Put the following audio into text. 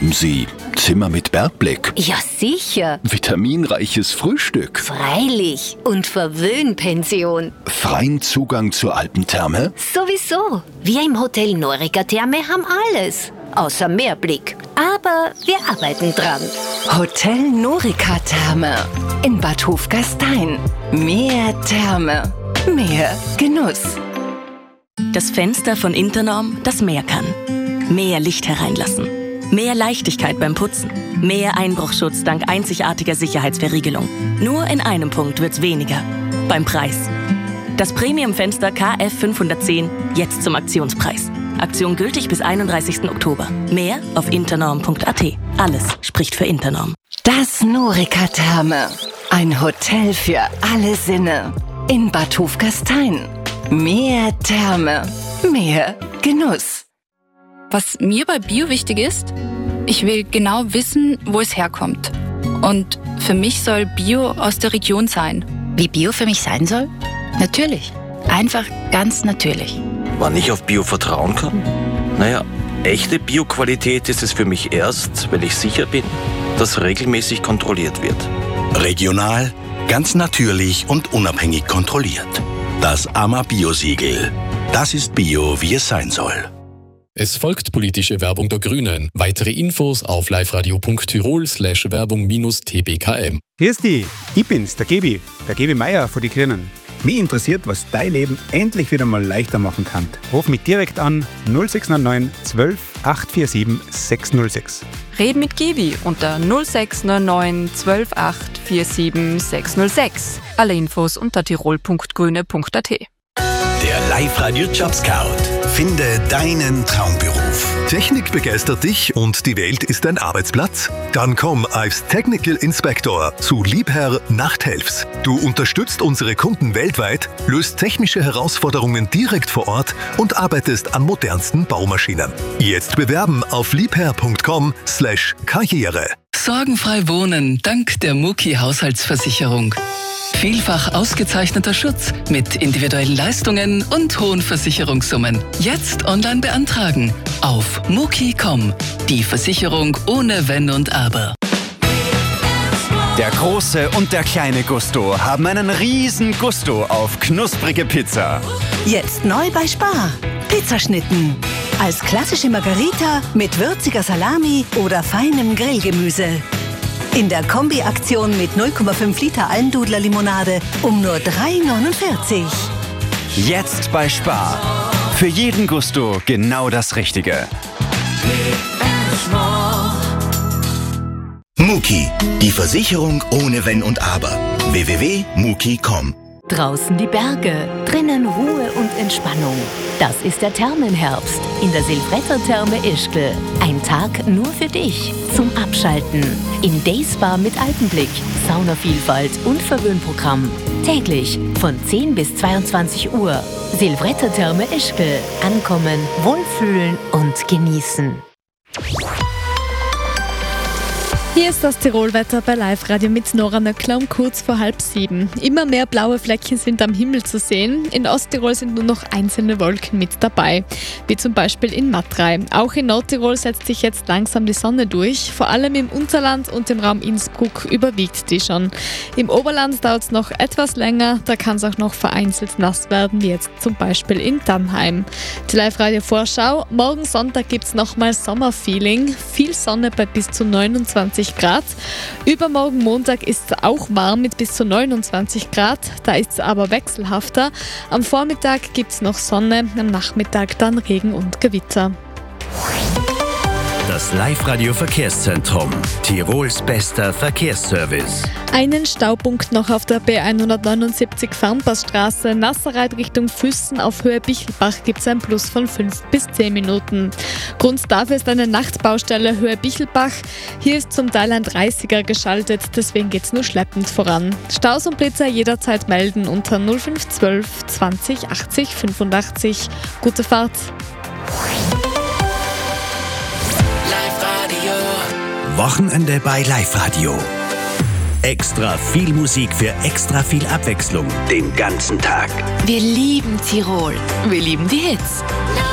Haben Sie Zimmer mit Bergblick? Ja, sicher. Vitaminreiches Frühstück? Freilich. Und Verwöhnpension. Freien Zugang zur Alpentherme? Sowieso. Wir im Hotel Norica Therme haben alles. Außer Meerblick. Aber wir arbeiten dran. Hotel Norica Therme in Bad Hofgastein. Mehr Therme, mehr Genuss. Das Fenster von Internorm, das mehr kann. Mehr Licht hereinlassen. Mehr Leichtigkeit beim Putzen. Mehr Einbruchschutz dank einzigartiger Sicherheitsverriegelung. Nur in einem Punkt wird's weniger. Beim Preis. Das Premium-Fenster KF 510 jetzt zum Aktionspreis. Aktion gültig bis 31. Oktober. Mehr auf internorm.at. Alles spricht für Internorm. Das Norica Therme. Ein Hotel für alle Sinne. In Bad Hofgastein. Mehr Therme. Mehr Genuss. Was mir bei Bio wichtig ist, ich will genau wissen, wo es herkommt. Und für mich soll Bio aus der Region sein. Wie Bio für mich sein soll? Natürlich. Einfach ganz natürlich. Wann ich auf Bio vertrauen kann? Naja, echte Bio-Qualität ist es für mich erst, wenn ich sicher bin, dass regelmäßig kontrolliert wird. Regional, ganz natürlich und unabhängig kontrolliert. Das AMA-Bio-Siegel. Das ist Bio, wie es sein soll. Es folgt politische Werbung der Grünen. Weitere Infos auf liveradio.tirol/werbung-tbkm. Grüß dich, ich bin's, der Gebi Meier von die Grünen. Mich interessiert, was dein Leben endlich wieder mal leichter machen kann. Ruf mich direkt an 0699 12 847 606. Red mit Gebi unter 0699 12 847 606. Alle Infos unter tirol.grüne.at. Der Live-Radio Job Scout. Finde deinen Traumberuf. Technik begeistert dich und die Welt ist dein Arbeitsplatz? Dann komm als Technical Inspector zu Liebherr Nachthelfs. Du unterstützt unsere Kunden weltweit, löst technische Herausforderungen direkt vor Ort und arbeitest an modernsten Baumaschinen. Jetzt bewerben auf liebherr.com/Karriere. Sorgenfrei wohnen dank der Muki Haushaltsversicherung. Vielfach ausgezeichneter Schutz mit individuellen Leistungen und hohen Versicherungssummen. Jetzt online beantragen auf muki.com. Die Versicherung ohne Wenn und Aber. Der große und der kleine Gusto haben einen riesen Gusto auf knusprige Pizza. Jetzt neu bei Spar. Pizzaschnitten. Als klassische Margarita mit würziger Salami oder feinem Grillgemüse. In der Kombi-Aktion mit 0,5 Liter Almdudler-Limonade um nur 3,49. Jetzt bei Spar. Für jeden Gusto genau das Richtige. Muki, die Versicherung ohne Wenn und Aber. www.muki.com. Draußen die Berge, drinnen Ruhe und Entspannung. Das ist der Thermenherbst in der Silvretter-Therme Ischgl. Ein Tag nur für dich zum Abschalten. Im Dayspa mit Alpenblick, Saunavielfalt und Verwöhnprogramm. Täglich von 10 bis 22 Uhr. Silvretter-Therme Ischgl. Ankommen, wohlfühlen und genießen. Hier ist das Tirolwetter bei Live-Radio mit Nora Nöckler um kurz vor 6:30. Immer mehr blaue Flecken sind am Himmel zu sehen. In Osttirol sind nur noch einzelne Wolken mit dabei, wie zum Beispiel in Matrei. Auch in Nordtirol setzt sich jetzt langsam die Sonne durch. Vor allem im Unterland und im Raum Innsbruck überwiegt die schon. Im Oberland dauert es noch etwas länger, da kann es auch noch vereinzelt nass werden, wie jetzt zum Beispiel in Dannheim. Die Live-Radio-Vorschau. Morgen Sonntag gibt es nochmal Sommerfeeling. Viel Sonne bei bis zu 29 Grad. Übermorgen Montag ist es auch warm mit bis zu 29 Grad. Da ist es aber wechselhafter. Am Vormittag gibt es noch Sonne, am Nachmittag dann Regen und Gewitter. Das Live-Radio-Verkehrszentrum. Tirols bester Verkehrsservice. Einen Staupunkt noch auf der B179 Farnpassstraße. Nasserreit Richtung Füssen auf Höhe Bichelbach gibt es ein Plus von 5 bis 10 Minuten. Grund dafür ist eine Nachtbaustelle Höhe Bichelbach. Hier ist zum Teil ein 30er geschaltet, deswegen geht es nur schleppend voran. Staus und Blitzer jederzeit melden unter 0512 20 80 85. Gute Fahrt! Wochenende bei Live-Radio. Extra viel Musik für extra viel Abwechslung den ganzen Tag. Wir lieben Tirol. Wir lieben die Hits.